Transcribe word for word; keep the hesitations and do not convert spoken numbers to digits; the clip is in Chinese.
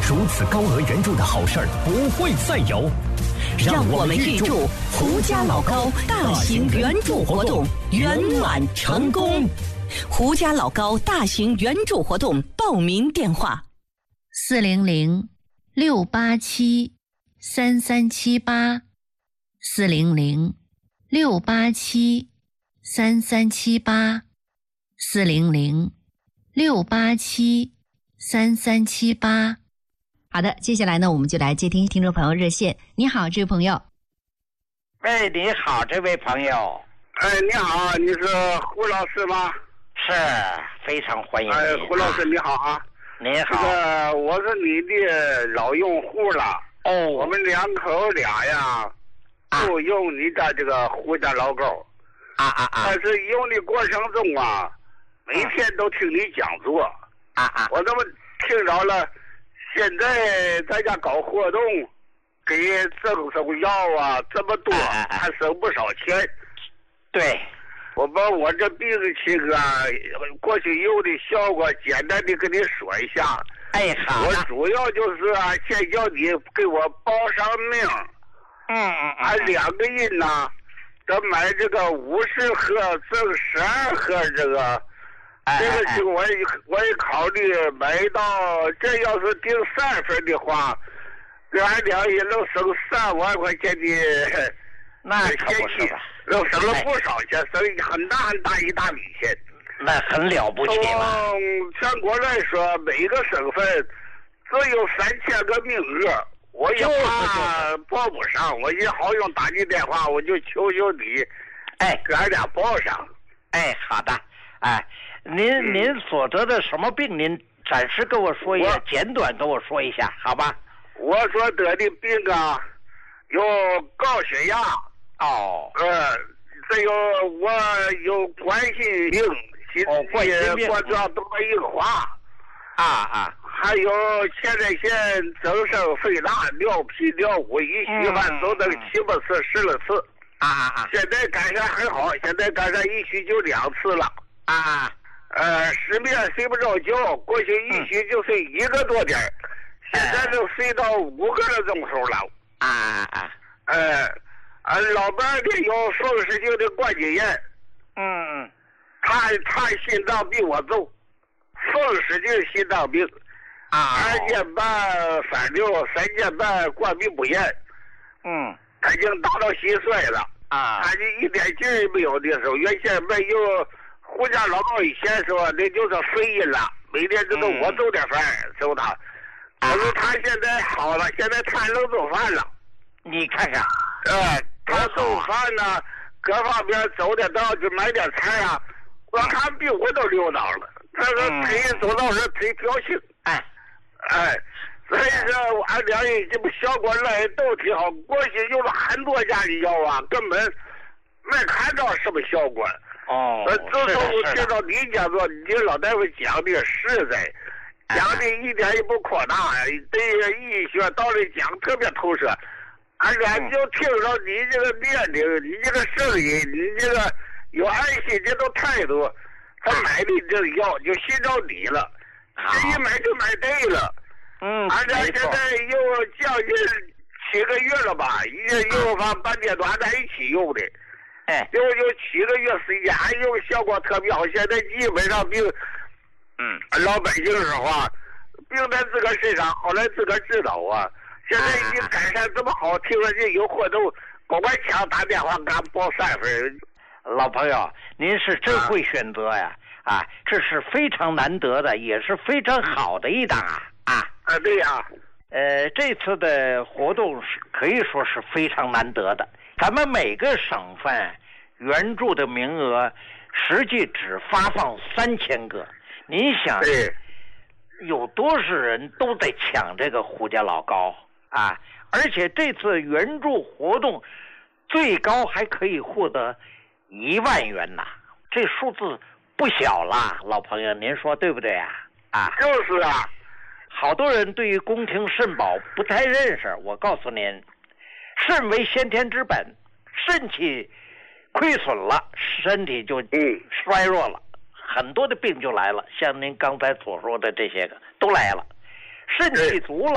如此高额援助的好事儿不会再有。 让我们预祝胡家老高大型援助活动圆满成功。胡家老高大型援助活动报名电话： 四零零六八七三三七八，四零零六八七三三七八，四零零六八七三三七八。 好的，接下来呢，我们就来接听听众朋友热线。你好，这位朋友。 喂，你好，这位朋友。 哎，你好，你是胡老师吗？ 是，非常欢迎你。 哎，胡老师你好啊。 你好。 这个我是你的老用户了。 哦。 我们两口俩呀，都用你的这个胡家老狗。 啊啊啊！ 但是用的过程中啊，每天都听你讲座。 啊啊！ 我怎么听着了？现在咱家搞活动，给赠送药啊，这么多，还省不少钱。 对， 我把我这病情啊，过去有的效果，简单的跟你说一下。 哎，好。 我主要就是啊，先叫你给我报上名。 嗯嗯。 俺两个人呢，这买这个五十盒赠十二盒这个。这个情我也我也考虑买到，这要是订三份的话，给俺两人能省三万块钱的那可不是吧？ 能省了不少钱，省很大很大一大笔钱。 那很了不起了。 从全国来说，每个省份只有三千个名额，我也怕报不上，我也好用打你电话，我就求求你， 哎， 给俺俩报上。 哎，好的，哎。您您所得的什么病？您暂时跟我说一下，简短跟我说一下，好吧？ 我所得的病啊，有高血压。 哦。 呃，这有我有冠心病，心肌冠状动脉硬化。 啊啊。 还有前列腺增生肥大，尿频尿污，一虚汗走登七八次十来次。 啊啊啊！ 现在改善很好，现在改善一虚就两次了。 啊。 呃，失眠睡不着觉，过去一宿就睡一个多点，嗯、现在都睡到五个多钟头了。 啊啊啊！ 呃，俺老伴儿的有风湿性的关节炎。 嗯。 他他心脏比我重，风湿性心脏病。 啊。 二年半三六，三年半关闭不严。 嗯。 他已经达到心衰了。 啊。 他就一点劲儿没有的时候，原先没有。胡家老高以前说那就是肺炎了，每天就跟我做点饭，收他。可是他现在好了，现在他能做饭了。 你看看， 呃，他做饭呢，各方面走点道就买点菜啊，我看比我都溜达了。这个忒走道是忒高兴。 哎， 哎，所以说俺两人这不效果来都挺好。过去用了很多家的药啊，根本没看到什么效果。 哦， 自从听到你讲座，你老大夫讲的实在，讲的一点也不扩大，对医学道理讲特别透彻。俺俩就听着你这个年龄，你这个声音，你这个有爱心这种态度，他买的这个药就信着你了，这一买就买对了。 嗯， 俺俩现在又将近七个月了吧，已经又把半年多在一起用的。 哎， 就有七个月时间，还有效果特别好。现在基本上病， 嗯， 老百姓说话，病在自个身上，后来自个知道啊。现在已经改善这么好，听说这有活动，光管强打电话给俺报三份。 老朋友，您是真会选择呀！啊，啊这是非常难得的，也是非常好的一档啊！啊啊，对呀、啊。 呃，这次的活动是可以说是非常难得的。咱们每个省份援助的名额实际只发放三千个，您想有多少人都在抢这个胡家老高啊？而且这次援助活动最高还可以获得一万元呐，这数字不小了，老朋友，您说对不对啊？啊， 就是啊， 好多人对于宫廷肾宝不太认识，我告诉您。肾为先天之本，肾气亏损了，身体就衰弱了，很多的病就来了，像您刚才所说的这些个都来了，肾气足了。